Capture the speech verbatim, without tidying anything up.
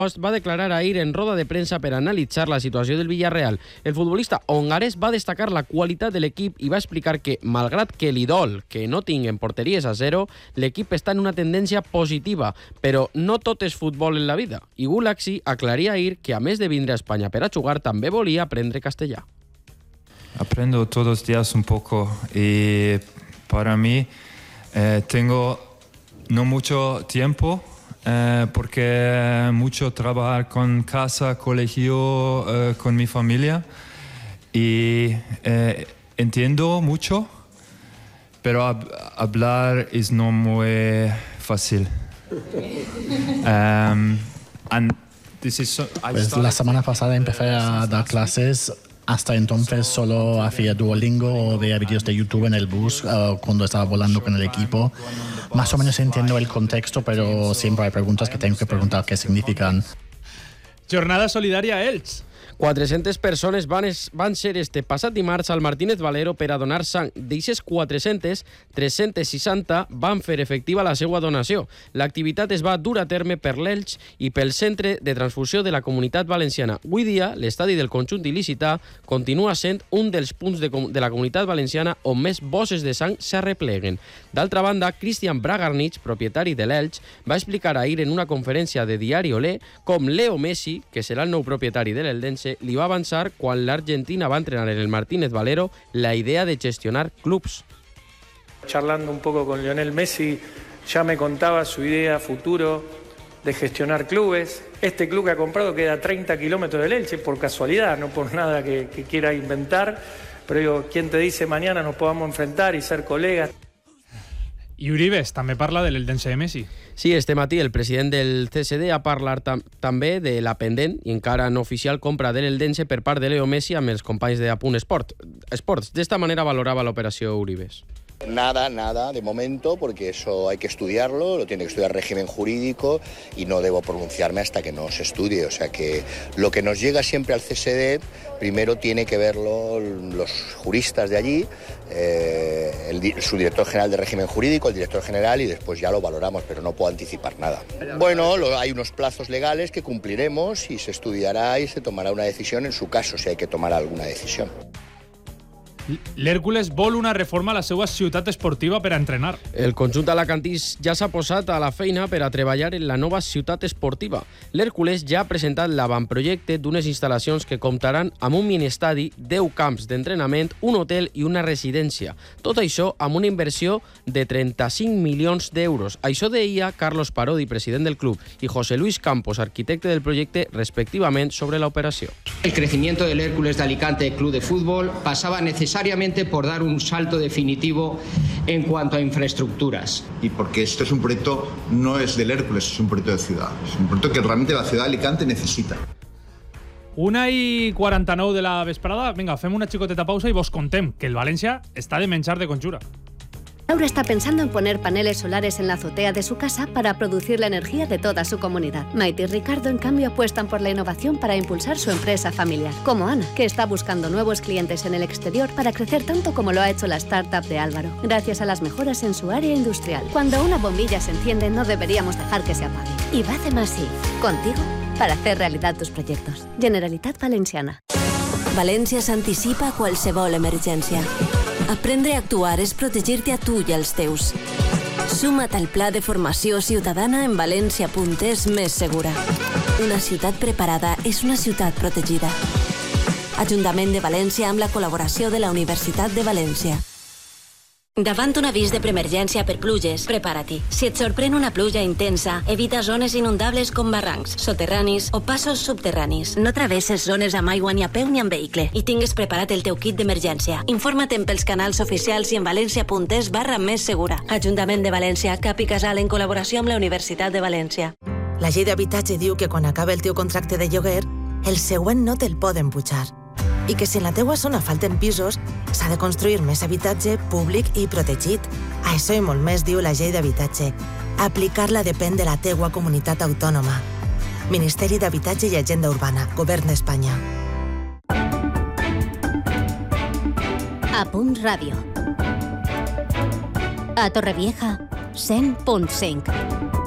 va declarar ahir en roda de premsa per analitzar la situació del Villarreal. El futbolista hongarès va destacar la qualitat de l'equip i va explicar que, malgrat que li dol que no tinguen porteries a zero, l'equip està en una tendència positiva, però no tot és futbol en la vida. I Gulaxi aclaria ahir que, a més de vindre a Espanya per a jugar, també volia aprendre castellà. Aprendo todos los días un poco y para mí eh, tengo no mucho tiempo Eh, porque mucho trabajar con casa, colegio, eh, con mi familia y eh, entiendo mucho, pero hab- hablar es no muy fácil. um, and this is so, I Pues started- la semana pasada empecé a dar clases. Hasta entonces solo hacía Duolingo o veía vídeos de YouTube en el bus uh, cuando estaba volando con el equipo. Más o menos entiendo el contexto, pero siempre hay preguntas que tengo que preguntar qué significan. Jornada solidària a Elx. quatre-centes persones van, es, van ser este passat dimarts al Martínez Valero per a donar sang. D'eixes quatre-centes, tres-centes seixanta van fer efectiva la seva donació. L'activitat es va dur a terme per l'Elx i pel Centre de Transfusió de la Comunitat Valenciana. Avui dia, l'estadi del conjunt il·lícita continua sent un dels punts de, de la Comunitat Valenciana on més bosses de sang s'arrepleguen. D'altra banda, Cristian Bragarnich, propietari de l'Elx, va explicar ahir en una conferència de Diari Olé com Leo Messi, que serà el nou propietari de l'Eldense, li va avançar quan l'Argentina va entrenar en el Martínez Valero la idea de gestionar clubs. Charlando un poco con Lionel Messi, ya me contaba su idea futuro de gestionar clubes. Este club que ha comprado queda a treinta kilómetros del Elche, por casualidad, no por nada que, que quiera inventar. Pero digo, ¿quién te dice mañana nos podamos enfrentar y ser colegas? I Uribes també parla de l'Eldense de Messi. Sí, este matí el president del C S D ha parlat tam també de la pendent i encara no oficial compra de l'Eldense per part de Leo Messi amb els companys de Apunt Esport. Esports. D'esta manera valorava l'operació Uribes. Nada, nada de momento, porque eso hay que estudiarlo, lo tiene que estudiar régimen jurídico y no debo pronunciarme hasta que no se estudie. O sea que lo que nos llega siempre al C S D, primero tiene que verlo los juristas de allí, eh, el, el subdirector general de régimen jurídico, el director general, y después ya lo valoramos, pero no puedo anticipar nada. Bueno, lo, hay unos plazos legales que cumpliremos y se estudiará y se tomará una decisión en su caso, si hay que tomar alguna decisión. L'Hèrcules vol una reforma a la seva ciutat esportiva per a entrenar. El conjunt alacantís ja s'ha posat a la feina per a treballar en la nova ciutat esportiva. L'Hèrcules ja ha presentat l'avantprojecte d'unes instal·lacions que comptaran amb un mini-estadi, deu camps d'entrenament, un hotel i una residència. Tot això amb una inversió de trenta-cinc milions d'euros. Això deia Carlos Parodi, president del club, i José Luis Campos, arquitecte del projecte, respectivament, sobre la operació. El crecimiento del Hércules de Alicante Club de Fútbol pasaba necesariamente por dar un salto definitivo en cuanto a infraestructuras. Y porque esto es un proyecto, no es del Hércules, es un proyecto de ciudad. Es un proyecto que realmente la ciudad de Alicante necesita. Una i quaranta-nou de la vesprada. Vinga, fem una xicoteta pausa i vos contem que el València està de menjar de conjura. Laura está pensando en poner paneles solares en la azotea de su casa para producir la energía de toda su comunidad. Maite y Ricardo, en cambio, apuestan por la innovación para impulsar su empresa familiar. Como Ana, que está buscando nuevos clientes en el exterior para crecer tanto como lo ha hecho la startup de Álvaro, gracias a las mejoras en su área industrial. Cuando una bombilla se enciende, no deberíamos dejar que se apague. Y Bacem así, contigo, para hacer realidad tus proyectos. Generalitat Valenciana. València s'anticipa a qualsevol emergència. Aprendre a actuar és protegir-te a tu i als teus. Suma't al pla de formació ciutadana en valència punt es més segura. Una ciutat preparada és una ciutat protegida. Ajuntament de València amb la col·laboració de la Universitat de València. Davant un avís de preemergència per pluges, prepara-t'hi. Si et sorprèn una pluja intensa, evita zones inundables com barrancs, soterranis o passos subterranis. No travesses zones amb aigua ni a peu ni amb vehicle i tingues preparat el teu kit d'emergència. Informa't pels canals oficials i en valència punt es barra més segura. Ajuntament de València, Cap i Casal en col·laboració amb la Universitat de València. La llei d'habitatge diu que quan acaba el teu contracte de lloguer, el següent no te'l poden pujar. I que si en la teua zona falten pisos, s'ha de construir més habitatge públic i protegit. A això i molt més diu la llei d'habitatge. Aplicar-la depèn de la teua comunitat autònoma. Ministeri d'Habitatge i Agenda Urbana, Govern d'Espanya. A Punt Ràdio. A Torrevieja, cent punt cinc.